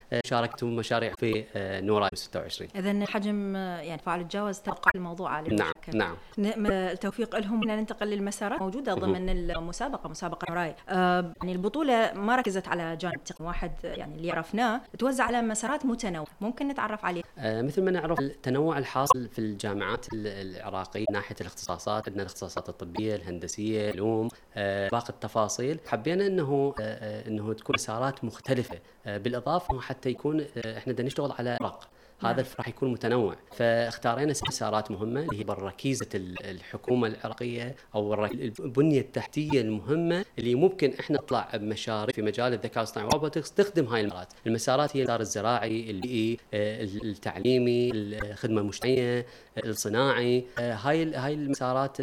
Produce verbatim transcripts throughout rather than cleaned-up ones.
شاركت مشاريع في نوراي ستة وعشرين. إذن حجم يعني فعال تجاوز توقع الموضوع على نعم نعم. التوفيق لهم. ننتقل للمسارات موجودة ضمن المسابقة، مسابقة نوراي. آه يعني البطولة ما ركزت على جانب تقني واحد، يعني اللي عرفناه توزع على مسارات متنوعة، ممكن نتعرف عليه؟ آه مثل ما نعرف التنوع الحاصل في الجامعات العراقية ناحية الاختصاصات، عندنا الاختصاصات الطبية، الهندسية، العلوم، آه باقي التفاصيل. حبينا انه آه انه تكون مسارات مختلفة، آه بالاضافة حتى يكون آه احنا بدنا نشتغل على ورق، هذا راح يكون متنوع. فاختارينا ست مسارات مهمه اللي هي ركيزه الحكومه العراقيه او البنيه التحتيه المهمه اللي ممكن احنا نطلع بمشاريع في مجال الذكاء الاصطناعي والروبوتكس تخدم هاي المسارات. المسارات هي المسار الزراعي، البيئي، التعليمي، الخدمه المجتمعيه، الصناعي. هاي هاي المسارات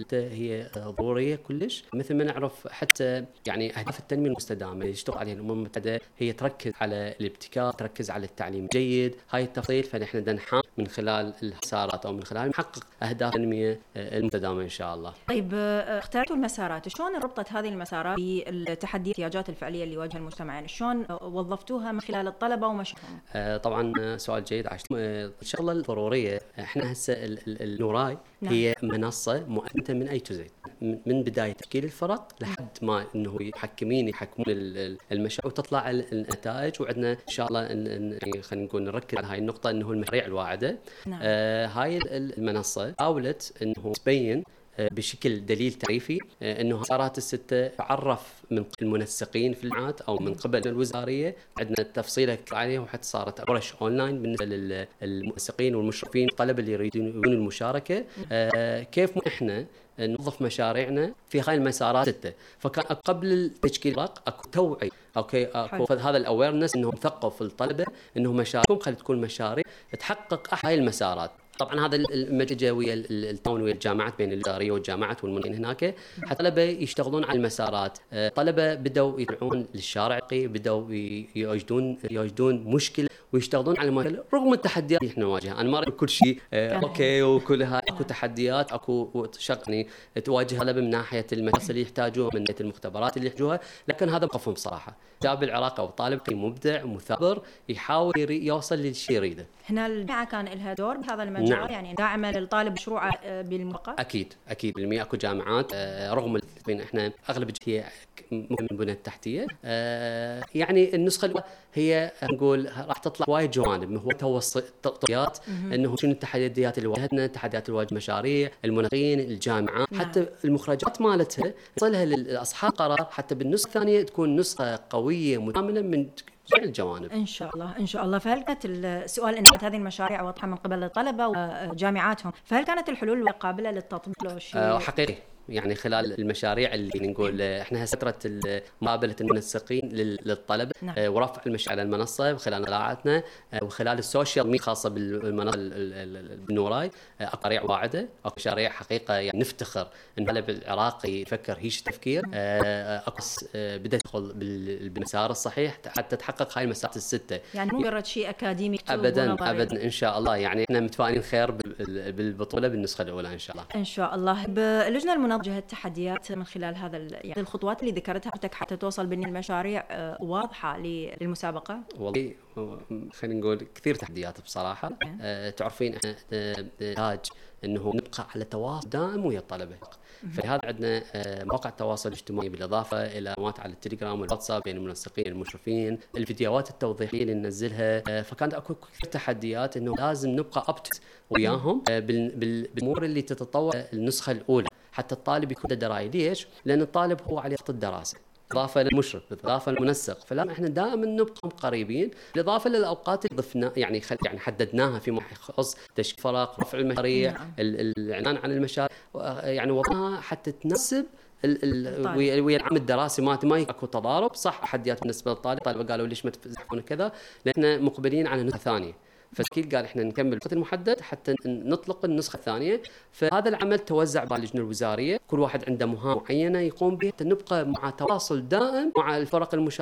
هي ضروريه كلش. مثل ما نعرف حتى يعني اهداف التنميه المستدامه اللي يشتغل عليها الامم المتحده هي تركز على الابتكار، تركز على التعليم الجيد. هاي التفصيل فنحن بدنا نحاول من خلال المسارات او من خلال نحقق اهداف التنميه المستدامه ان شاء الله. طيب اخترتوا المسارات، شلون ربطت هذه المسارات بالتحديات الاحتياجات الفعليه اللي يواجهها المجتمعين؟ شلون وظفتوها من خلال الطلبه ومشروعهم؟ آه طبعا سؤال جيد. عشان الشغله الضروريه احنا هسه النوراي نعم. هي منصه مؤسسه من اي تو زد، من بدايه تشكيل الفرق لحد ما انه يحكمين يحكمون المشاريع وتطلع النتائج. وعندنا ان شاء الله يعني خلينا نقول نركز على هاي النقطه انه المشاريع الواعده. نعم. آه هاي المنصه حاولت انه تبين بشكل دليل تعريفي انه مسارات السته تعرف من المنسقين في الجامعات او من قبل الوزاريه. عندنا تفصيله عليها وحتى صارت ورش اونلاين بالنسبه للمنسقين والمشرفين الطلبه اللي يريدون المشاركه. آه كيف احنا نوظف مشاريعنا في هاي المسارات السته. فكان قبل التشكيل اكو توعي، اوكي اكو هذا الاويرنس انه مثقف الطلبه انه مشاريعكم خلي تكون مشاريع تحقق هاي المسارات. طبعا هذا المجلجه ويا التعاون ويا الجامعات بين الوزاريه والجامعات والمنظمين هناك حتى الطلبه يشتغلون على المسارات. طلبه بداوا يطلعون للشارع، بداوا يوجدون يوجدون مشكله ويشتغلون على المشكله رغم التحديات اللي احنا نواجهها. انا ما اريد كل شيء آه اوكي وكل هاي اكو تحديات، اكو شغني تواجه طلبه من ناحيه المدارس اللي يحتاجوها، من ناحيه المختبرات اللي يحتاجوها، لكن هذا بخفهم صراحه. شاب العراق او طالب مبدع مثابر يحاول يوصل للشيء يريده. هنا الجامعه كان لها دور بهذا المجال. نعم. يعني داعمه للطالب مشروعه بالموقع. اكيد اكيد بالمئة. اكو جامعات رغم بين احنا اغلب هي من البنيه التحتيه. آه يعني النسخه الاولى هي نقول راح تطلع وايد جوانب، هو توصيات انه شنو التحديات اللي واجهتنا، التحديات اللي واجه مشاريع المنظمين الجامعات. نعم. حتى المخرجات مالتها تصلها لاصحاب القرار حتى بالنسخه الثانيه تكون نسخه قويه متكامله من جميع الجوانب ان شاء الله ان شاء الله. فهل كانت السؤال ان هذه المشاريع واضحه من قبل الطلبه وجامعاتهم، فهل كانت الحلول قابله للتطبيق لو شيء؟ أه حقيقي يعني خلال المشاريع اللي نقول احنا فتره مقابله المنسقين للطلبه. نعم. ورفع المشاريع على المنصه خلال قراءاتنا وخلال السوشيال ميديا خاصه بالمنصه بالنوراي. مشاريع واعده او مشاريع حقيقه يعني نفتخر ان الطالب العراقي يفكر هيش تفكير. اقص بدا يدخل بالمسار الصحيح حتى تحقق هاي المسارات السته. يعني مو مجرد شيء اكاديمي ابدا ابدا ان شاء الله. يعني احنا متفائلين خير بالبطوله بالنسخه الاولى ان شاء الله ان شاء الله. باللجنه المنظمه واجهت تحديات من خلال هذا يعني الخطوات اللي ذكرتها حتى توصل بين المشاريع واضحه للمسابقه؟ والله خلينا نقول كثير تحديات بصراحه. أه تعرفين احنا نحتاج انه نبقى على تواصل دائم ويا الطلبه. فلهذا عندنا مواقع التواصل الاجتماعي بالاضافه الى قنوات على التليجرام والواتساب بين المنسقين المشرفين، الفيديوهات التوضيحيه اللي ننزلها. فكانت اكو كثير تحديات انه لازم نبقى ابت وياهم بالامور اللي تتطور النسخه الاولى حتى الطالب يكون درايه. ليش؟ لان الطالب هو عليه ضغط الدراسه، اضافه للمشرف، اضافه للمنسق. فلا احنا دائما نبقى قريبين، بالاضافه للاوقات اللي ضفنا يعني خل... يعني حددناها فيما يخص تشكيل فرق، رفع المشاريع. نعم. الاعلان عن المشاريع يعني وضعها حتى تناسب ويا العام الدراسي ما ما اكو تضارب. صح تحديات بالنسبه للطالب، الطالب قالوا ليش ما تزحفون كذا، لان مقبلين على نسخه ثانيه. فالتشكيل قال احنا نكمل الوقت المحدد حتى نطلق النسخه الثانيه. فهذا العمل توزع باللجنه الوزاريه، كل واحد عنده مهام معينه يقوم بها، نبقى مع تواصل دائم مع الفرق المشاركه